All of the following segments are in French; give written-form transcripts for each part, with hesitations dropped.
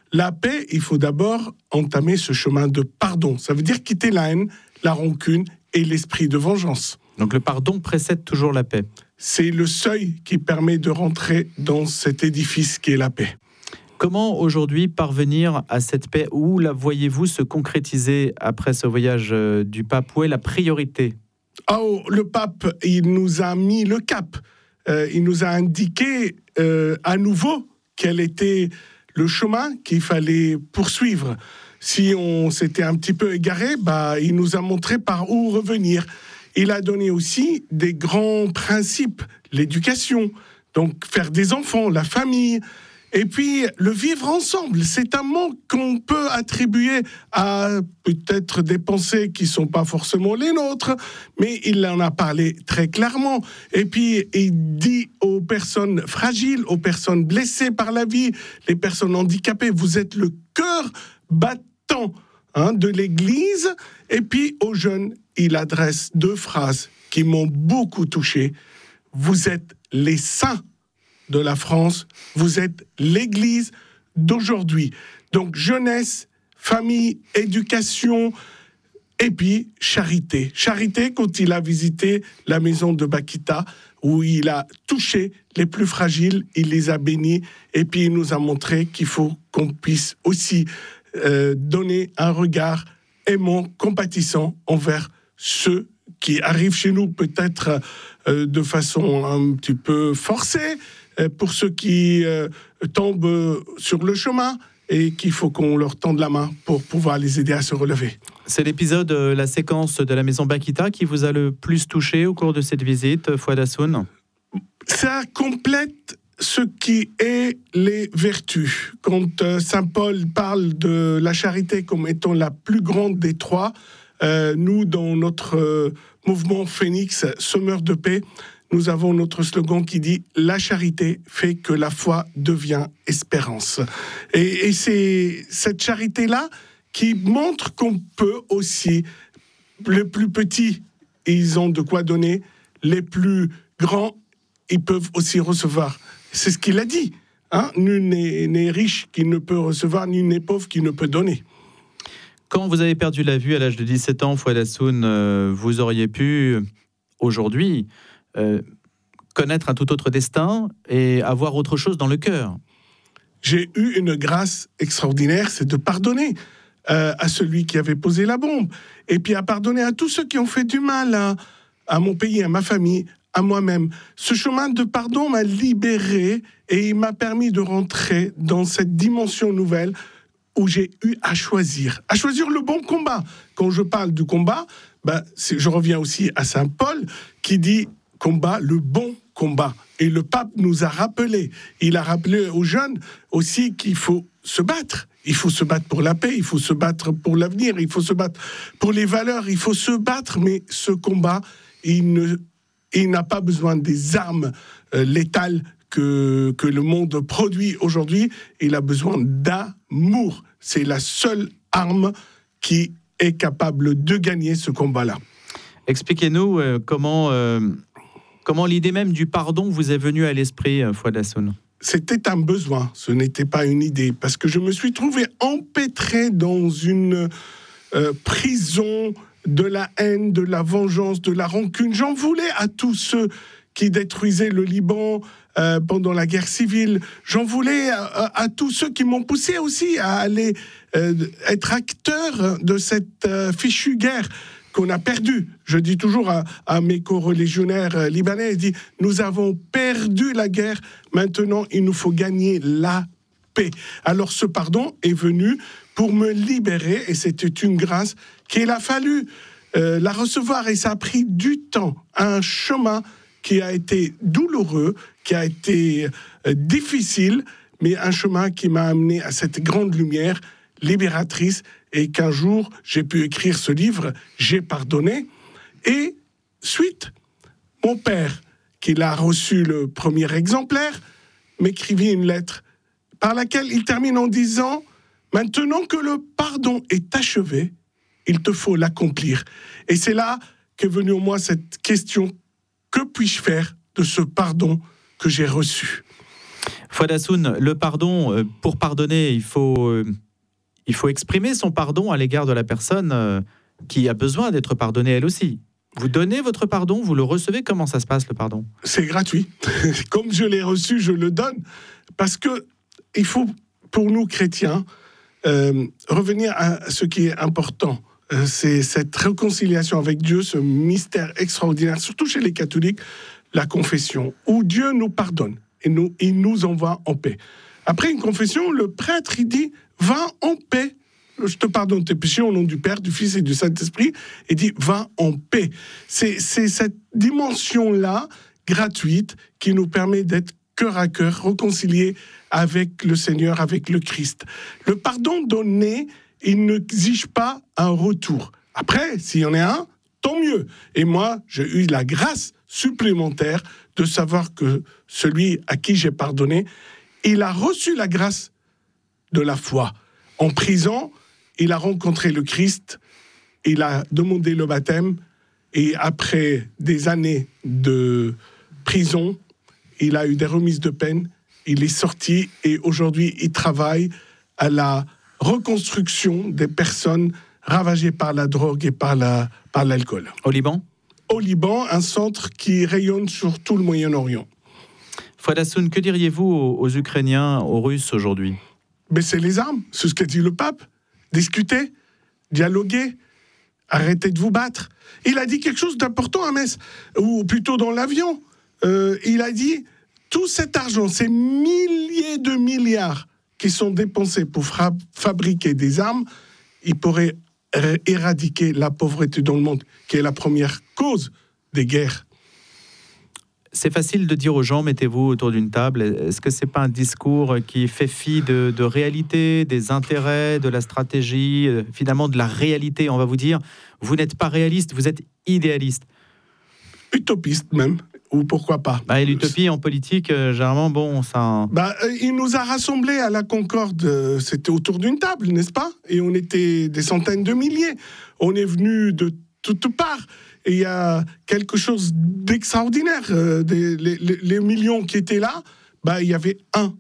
La paix, il faut d'abord entamer ce chemin de pardon. Ça veut dire quitter la haine, la rancune et l'esprit de vengeance. Donc le pardon précède toujours la paix. C'est le seuil qui permet de rentrer dans cet édifice qui est la paix. Comment aujourd'hui parvenir à cette paix? Où la voyez-vous se concrétiser après ce voyage du pape? Où est la priorité? Le pape, il nous a mis le cap. Il nous a indiqué à nouveau quel était le chemin qu'il fallait poursuivre. Si on s'était un petit peu égaré, il nous a montré par où revenir. Il a donné aussi des grands principes, l'éducation, donc faire des enfants, la famille, et puis le vivre ensemble. C'est un mot qu'on peut attribuer à peut-être des pensées qui ne sont pas forcément les nôtres, mais il en a parlé très clairement. Et puis il dit aux personnes fragiles, aux personnes blessées par la vie, les personnes handicapées, vous êtes le cœur battant de l'Église. Et puis aux jeunes, il adresse 2 phrases qui m'ont beaucoup touché. Vous êtes les saints de la France, vous êtes l'Église d'aujourd'hui. Donc jeunesse, famille, éducation, et puis charité. Charité quand il a visité la maison de Bakita, où il a touché les plus fragiles, il les a bénis, et puis il nous a montré qu'il faut qu'on puisse aussi donner un regard aimant, compatissant envers ceux qui arrivent chez nous peut-être de façon un petit peu forcée, pour ceux qui tombent sur le chemin et qu'il faut qu'on leur tende la main pour pouvoir les aider à se relever. C'est l'épisode, la séquence de la maison Bakita qui vous a le plus touché au cours de cette visite, Fouad Hassoun? Ça complète ce qui est les vertus. Quand Saint Paul parle de la charité comme étant la plus grande des 3, nous, dans notre mouvement Phénix, Semeur de paix, nous avons notre slogan qui dit « La charité fait que la foi devient espérance ». Et c'est cette charité-là qui montre qu'on peut aussi, les plus petits, ils ont de quoi donner, les plus grands, ils peuvent aussi recevoir. C'est ce qu'il a dit. Nul n'est riche qui ne peut recevoir, nul n'est pauvre qui ne peut donner. Quand vous avez perdu la vue à l'âge de 17 ans, Fouad Hassoun, vous auriez pu, aujourd'hui, connaître un tout autre destin et avoir autre chose dans le cœur. J'ai eu une grâce extraordinaire, c'est de pardonner à celui qui avait posé la bombe, et puis à pardonner à tous ceux qui ont fait du mal à mon pays, à ma famille, à moi-même. Ce chemin de pardon m'a libéré et il m'a permis de rentrer dans cette dimension nouvelle où j'ai eu à choisir le bon combat. Quand je parle du combat, je reviens aussi à Saint Paul qui dit combat, le bon combat. Et le pape nous a rappelé, il a rappelé aux jeunes aussi qu'il faut se battre. Il faut se battre pour la paix, il faut se battre pour l'avenir, il faut se battre pour les valeurs, il faut se battre, mais ce combat, il n'a pas besoin des armes létales que le monde produit aujourd'hui. Il a besoin d'amour. C'est la seule arme qui est capable de gagner ce combat-là. Expliquez-nous comment l'idée même du pardon vous est venue à l'esprit, Fouad Hassoun. C'était un besoin, ce n'était pas une idée, parce que je me suis trouvé empêtré dans une prison de la haine, de la vengeance, de la rancune. J'en voulais à tous ceux qui détruisaient le Liban pendant la guerre civile. J'en voulais à tous ceux qui m'ont poussé aussi à aller être acteur de cette fichue guerre qu'on a perdue. Je dis toujours à mes co-religionnaires libanais, je dis, nous avons perdu la guerre, maintenant il nous faut gagner la paix. Alors ce pardon est venu pour me libérer, et c'était une grâce qu'il a fallu la recevoir, et ça a pris du temps, un chemin qui a été douloureux, qui a été difficile, mais un chemin qui m'a amené à cette grande lumière libératrice, et qu'un jour j'ai pu écrire ce livre, J'ai pardonné. Et suite, mon père, qui l'a reçu le premier exemplaire, m'écrivit une lettre par laquelle il termine en disant « Maintenant que le pardon est achevé, il te faut l'accomplir ». Et c'est là qu'est venue en moi cette question: que puis-je faire de ce pardon que j'ai reçu ? Fouad Hassoun, le pardon, pour pardonner, il faut exprimer son pardon à l'égard de la personne qui a besoin d'être pardonnée elle aussi. Vous donnez votre pardon, vous le recevez, comment ça se passe le pardon ? C'est gratuit. Comme je l'ai reçu, je le donne. Parce que il faut, pour nous chrétiens, revenir à ce qui est important. C'est cette réconciliation avec Dieu, ce mystère extraordinaire, surtout chez les catholiques, la confession, où Dieu nous pardonne et il nous envoie en paix. Après une confession, le prêtre, il dit « Va en paix ». Je te pardonne tes péchés au nom du Père, du Fils et du Saint-Esprit. Et dit, va en paix. C'est cette dimension-là, gratuite, qui nous permet d'être cœur à cœur, réconciliés avec le Seigneur, avec le Christ. Le pardon donné, il n'exige pas un retour. Après, s'il y en a un, tant mieux. Et moi, j'ai eu la grâce supplémentaire de savoir que celui à qui j'ai pardonné, il a reçu la grâce de la foi. En prison, il a rencontré le Christ, il a demandé le baptême, et après des années de prison, il a eu des remises de peine, il est sorti, et aujourd'hui, il travaille à la reconstruction des personnes ravagées par la drogue et par l'alcool. Au Liban ? Au Liban, un centre qui rayonne sur tout le Moyen-Orient. Fouad Hassoun, que diriez-vous aux Ukrainiens, aux Russes aujourd'hui ? Baissez les armes, c'est ce qu'a dit le pape. Discutez, dialoguez, arrêtez de vous battre. Il a dit quelque chose d'important à Metz, ou plutôt dans l'avion. Il a dit, tout cet argent, ces milliers de milliards qui sont dépensés pour fabriquer des armes, il pourrait éradiquer la pauvreté dans le monde, qui est la première cause des guerres. C'est facile de dire aux gens, mettez-vous autour d'une table. Est-ce que ce n'est pas un discours qui fait fi de réalité, des intérêts, de la stratégie, finalement de la réalité ? On va vous dire, vous n'êtes pas réaliste, vous êtes idéaliste. Utopiste même, ou pourquoi pas. Et l'utopie en politique, généralement, bon, ça... il nous a rassemblés à la Concorde, c'était autour d'une table, n'est-ce pas ? Et on était des centaines de milliers. On est venus de toutes parts. Et il y a quelque chose d'extraordinaire. Les millions qui étaient là, il y avait un.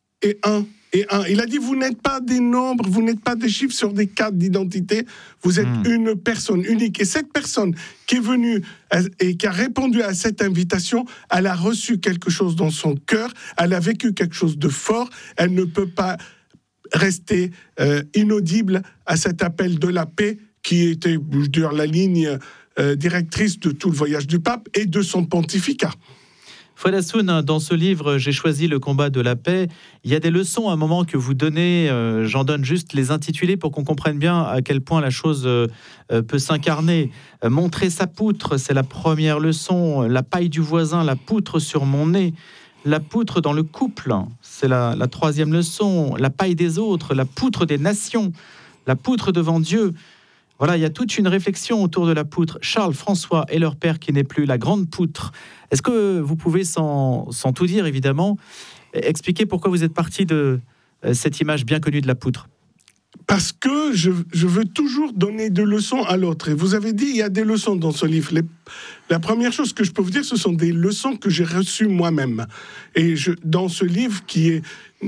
Il a dit, vous n'êtes pas des nombres, vous n'êtes pas des chiffres sur des cartes d'identité, vous êtes une personne unique. Et cette personne qui est venue et qui a répondu à cette invitation, elle a reçu quelque chose dans son cœur, elle a vécu quelque chose de fort, elle ne peut pas rester inaudible à cet appel de la paix qui était, je dirais, la ligne directrice de tout le voyage du pape et de son pontificat. Fouad Hassoun, dans ce livre, j'ai choisi le combat de la paix. Il y a des leçons à un moment que vous donnez, j'en donne juste les intitulés pour qu'on comprenne bien à quel point la chose peut s'incarner. Montrer sa poutre, c'est la première leçon. La paille du voisin, la poutre sur mon nez. La poutre dans le couple, c'est la troisième leçon. La paille des autres, la poutre des nations. La poutre devant Dieu. Voilà, il y a toute une réflexion autour de la poutre. Charles, François et leur père qui n'est plus, la grande poutre. Est-ce que vous pouvez, sans tout dire évidemment, expliquer pourquoi vous êtes parti de cette image bien connue de la poutre ? Parce que je veux toujours donner des leçons à l'autre. Et vous avez dit, il y a des leçons dans ce livre. La première chose que je peux vous dire, ce sont des leçons que j'ai reçues moi-même. Et dans ce livre qui est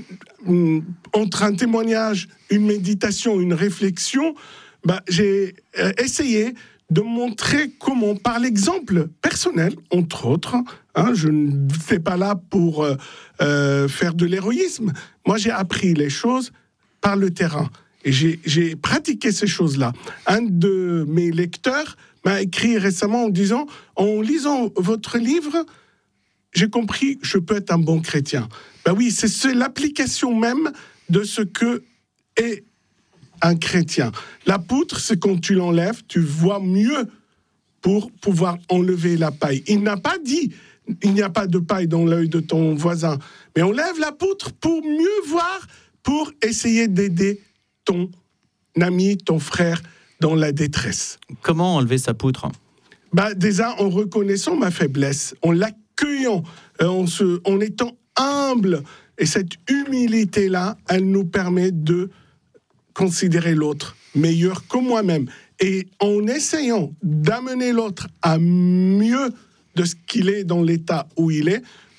entre un témoignage, une méditation, une réflexion, j'ai essayé de montrer comment, par l'exemple personnel, entre autres, je ne suis pas là pour faire de l'héroïsme. Moi, j'ai appris les choses par le terrain. Et j'ai pratiqué ces choses-là. Un de mes lecteurs m'a écrit récemment en disant, en lisant votre livre, j'ai compris que je peux être un bon chrétien. Oui, c'est l'application même de ce que est un chrétien. La poutre, c'est quand tu l'enlèves, tu vois mieux pour pouvoir enlever la paille. Il n'a pas dit, il n'y a pas de paille dans l'œil de ton voisin, mais enlève la poutre pour mieux voir, pour essayer d'aider ton ami, ton frère dans la détresse. Comment enlever sa poutre ? Déjà en reconnaissant ma faiblesse, en l'accueillant, en étant humble. Et cette humilité-là, elle nous permet de considérer l'autre meilleur que moi-même. Et en essayant d'amener l'autre à mieux de ce qu'il est dans l'état où il est,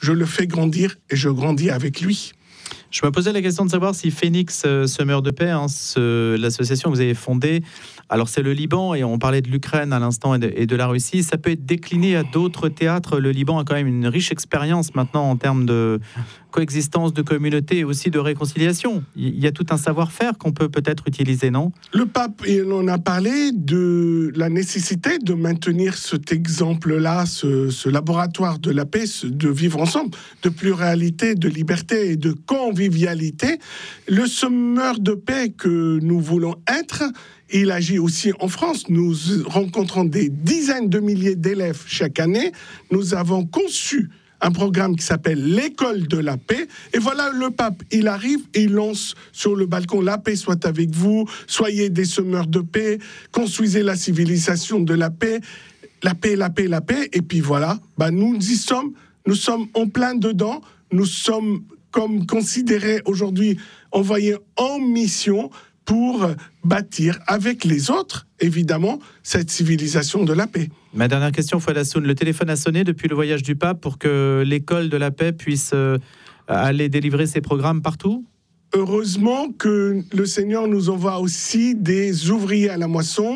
je le fais grandir et je grandis avec lui. Je me posais la question de savoir si Phoenix Semeurs de Paix, l'association que vous avez fondée, alors c'est le Liban et on parlait de l'Ukraine à l'instant et de la Russie, ça peut être décliné à d'autres théâtres. Le Liban a quand même une riche expérience maintenant en termes de coexistence, de communauté et aussi de réconciliation. Il y a tout un savoir-faire qu'on peut peut-être utiliser, non ? Le pape, il en a parlé de la nécessité de maintenir cet exemple-là, ce laboratoire de la paix, de vivre ensemble, de pluralité, de liberté et de convivialité. Le semeur de paix que nous voulons être, il agit aussi en France. Nous rencontrons des dizaines de milliers d'élèves chaque année. Nous avons conçu un programme qui s'appelle l'École de la paix. Et voilà, le pape, il arrive et il lance sur le balcon « La paix soit avec vous, soyez des semeurs de paix, construisez la civilisation de la paix, la paix, la paix, la paix ». Et puis voilà, nous y sommes, nous sommes en plein dedans, nous sommes comme considérés aujourd'hui, envoyés en mission pour bâtir avec les autres, évidemment, cette civilisation de la paix. Ma dernière question, Fouad Hassoun, le téléphone a sonné depuis le voyage du pape pour que l'école de la paix puisse aller délivrer ses programmes partout ? Heureusement que le Seigneur nous envoie aussi des ouvriers à la moisson,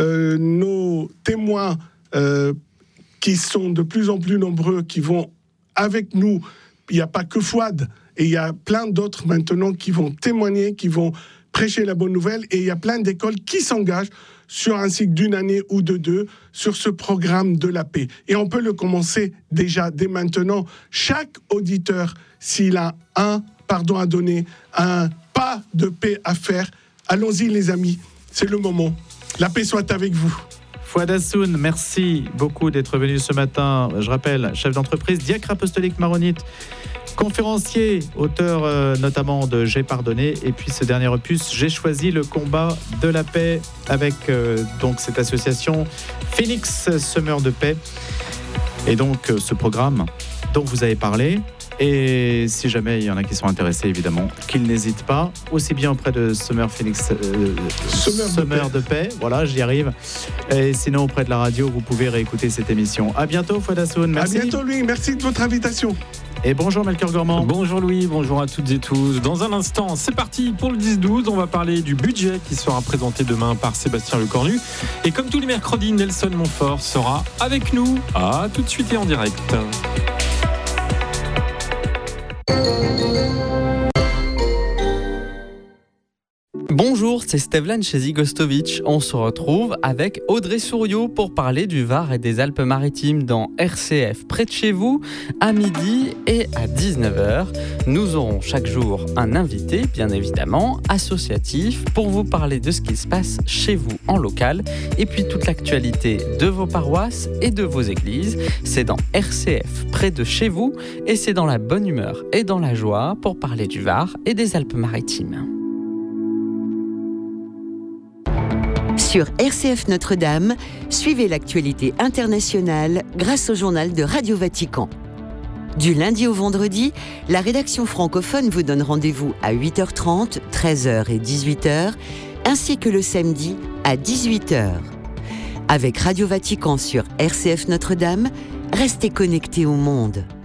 nos témoins qui sont de plus en plus nombreux, qui vont avec nous. Il n'y a pas que Fouad, et il y a plein d'autres maintenant qui vont témoigner, qui vont prêcher la bonne nouvelle, et il y a plein d'écoles qui s'engagent sur un cycle d'une année ou de deux, sur ce programme de la paix. Et on peut le commencer déjà, dès maintenant. Chaque auditeur, s'il a un pardon à donner, un pas de paix à faire, allons-y les amis, c'est le moment. La paix soit avec vous. Fouad Hassoun, merci beaucoup d'être venu ce matin. Je rappelle, chef d'entreprise, diacre apostolique maronite, conférencier, auteur notamment de J'ai pardonné, et puis ce dernier opus, J'ai choisi le combat de la paix, avec donc cette association Phoenix Semeurs de Paix. Et donc ce programme dont vous avez parlé. Et si jamais il y en a qui sont intéressés, évidemment, qu'ils n'hésitent pas, aussi bien auprès de Semeurs Phoenix Semeurs de Paix, voilà, j'y arrive. Et sinon, auprès de la radio, vous pouvez réécouter cette émission. À bientôt, Fouad Hassoun. Merci. À bientôt, Louis. Merci de votre invitation. Et bonjour, Melchior Gormand. Bonjour, Louis. Bonjour à toutes et tous. Dans un instant, c'est parti pour le 10-12. On va parler du budget qui sera présenté demain par Sébastien Lecornu. Et comme tous les mercredis, Nelson Montfort sera avec nous. À tout de suite et en direct. Bonjour, c'est Stevlan chez Zigostovic. On se retrouve avec Audrey Souriau pour parler du Var et des Alpes-Maritimes dans RCF près de chez vous, à midi et à 19h. Nous aurons chaque jour un invité, bien évidemment, associatif, pour vous parler de ce qui se passe chez vous en local et puis toute l'actualité de vos paroisses et de vos églises. C'est dans RCF près de chez vous et c'est dans la bonne humeur et dans la joie pour parler du Var et des Alpes-Maritimes. Sur RCF Notre-Dame, suivez l'actualité internationale grâce au journal de Radio Vatican. Du lundi au vendredi, la rédaction francophone vous donne rendez-vous à 8h30, 13h et 18h, ainsi que le samedi à 18h. Avec Radio Vatican sur RCF Notre-Dame, restez connectés au monde.